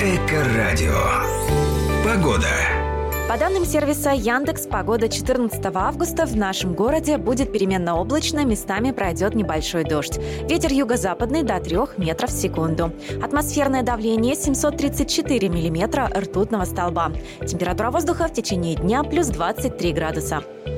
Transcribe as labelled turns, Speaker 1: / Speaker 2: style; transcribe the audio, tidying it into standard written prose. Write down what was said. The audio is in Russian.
Speaker 1: Эко-радио. Погода.
Speaker 2: По данным сервиса Яндекс, погода 14 августа в нашем городе будет переменно облачно, местами пройдет небольшой дождь. Ветер юго-западный до 3 метров в секунду. Атмосферное давление 734 миллиметра ртутного столба. Температура воздуха в течение дня плюс 23 градуса.